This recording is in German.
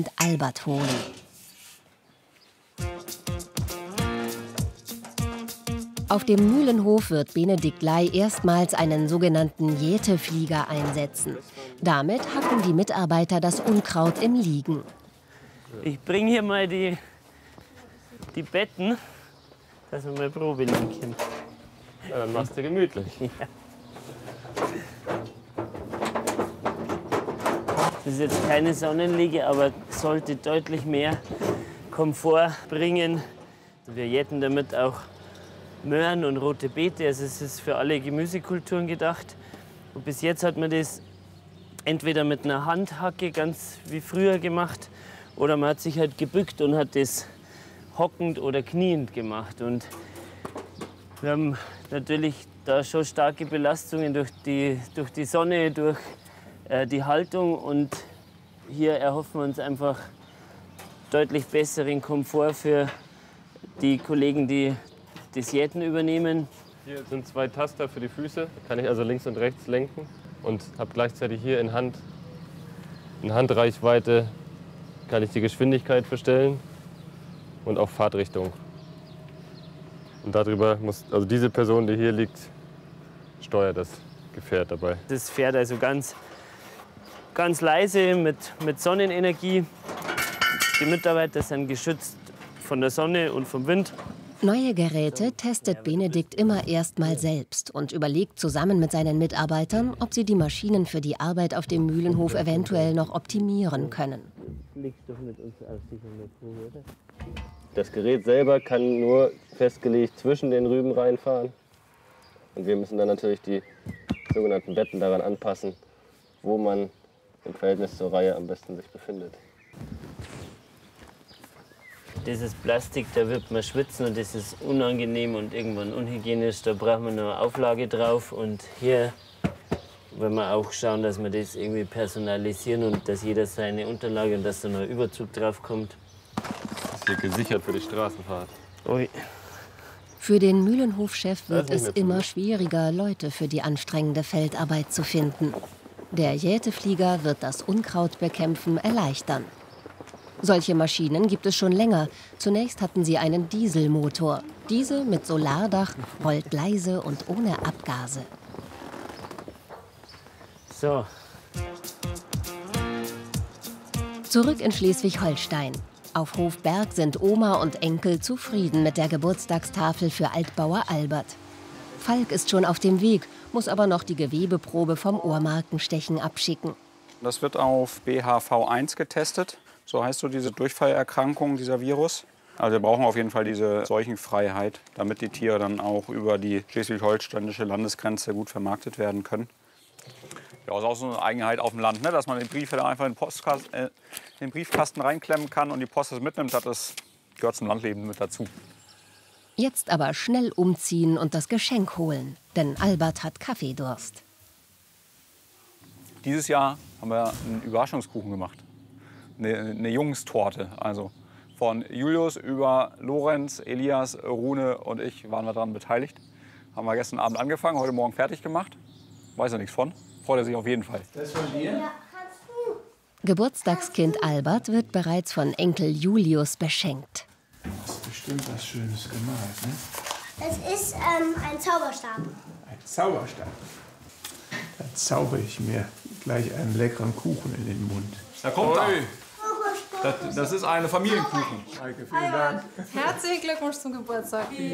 Albert holen. Auf dem Mühlenhof wird Benedikt Ley erstmals einen sogenannten Jäteflieger einsetzen. Damit hacken die Mitarbeiter das Unkraut im Liegen. Ich bringe hier mal die Betten, dass wir mal Probe liegen können. Ja, dann machst du gemütlich. Ja. Das ist jetzt keine Sonnenliege, aber sollte deutlich mehr Komfort bringen. Wir jäten damit auch Möhren und rote Beete. Also es ist für alle Gemüsekulturen gedacht. Und bis jetzt hat man das entweder mit einer Handhacke, ganz wie früher, gemacht, oder man hat sich halt gebückt und hat das hockend oder kniend gemacht. Und wir haben natürlich da schon starke Belastungen durch die Sonne, durch die Haltung. Und hier erhoffen wir uns einfach deutlich besseren Komfort für die Kollegen, die das Jäten übernehmen. Hier sind 2 Taster für die Füße, da kann ich also links und rechts lenken und habe gleichzeitig hier in Handreichweite kann ich die Geschwindigkeit verstellen und auch Fahrtrichtung. Und darüber muss, also diese Person, die hier liegt, steuert das Gefährt dabei. Das fährt also ganz leise mit Sonnenenergie. Die Mitarbeiter sind geschützt von der Sonne und vom Wind. Neue Geräte testet Benedikt immer erst mal selbst und überlegt zusammen mit seinen Mitarbeitern, ob sie die Maschinen für die Arbeit auf dem Mühlenhof eventuell noch optimieren können. Das Gerät selber kann nur festgelegt zwischen den Rüben reinfahren. Und wir müssen dann natürlich die sogenannten Betten daran anpassen, wo man im Verhältnis zur Reihe am besten sich befindet. Dieses Plastik, da wird man schwitzen und das ist unangenehm und irgendwann unhygienisch. Da braucht man noch eine Auflage drauf. Und hier wollen wir auch schauen, dass wir das irgendwie personalisieren und dass jeder seine Unterlage und dass da noch ein Überzug drauf kommt. Das ist hier gesichert für die Straßenfahrt. Ui. Für den Mühlenhofchef wird es immer schwieriger, Leute für die anstrengende Feldarbeit zu finden. Der Jäteflieger wird das Unkrautbekämpfen erleichtern. Solche Maschinen gibt es schon länger. Zunächst hatten sie einen Dieselmotor. Diese mit Solardach rollt leise und ohne Abgase. So. Zurück in Schleswig-Holstein. Auf Hof Berg sind Oma und Enkel zufrieden mit der Geburtstagstafel für Altbauer Albert. Falk ist schon auf dem Weg, muss aber noch die Gewebeprobe vom Ohrmarkenstechen abschicken. Das wird auf BHV1 getestet. So heißt so diese Durchfallerkrankung, dieser Virus. Also wir brauchen auf jeden Fall diese Seuchenfreiheit, damit die Tiere dann auch über die schleswig-holsteinische Landesgrenze gut vermarktet werden können. Ja, ist auch so eine Eigenheit auf dem Land, ne? Dass man den Brief da einfach in den Briefkasten reinklemmen kann und die Post das mitnimmt. Das gehört zum Landleben mit dazu. Jetzt aber schnell umziehen und das Geschenk holen, denn Albert hat Kaffeedurst. Dieses Jahr haben wir einen Überraschungskuchen gemacht. Eine Jungstorte. Also von Julius über Lorenz, Elias, Rune und ich waren wir daran beteiligt. Haben wir gestern Abend angefangen, heute Morgen fertig gemacht. Weiß er nichts von. Freut er sich auf jeden Fall. Das von dir? Ja. Geburtstagskind Albert wird bereits von Enkel Julius beschenkt. Du hast bestimmt was Schönes gemalt, ne? Das ist ein Zauberstab. Ein Zauberstab. Da zaubere ich mir gleich einen leckeren Kuchen in den Mund. Da kommt er. Das ist eine Familienkuchen. Heike, vielen Dank. Herzlichen Glückwunsch zum Geburtstag.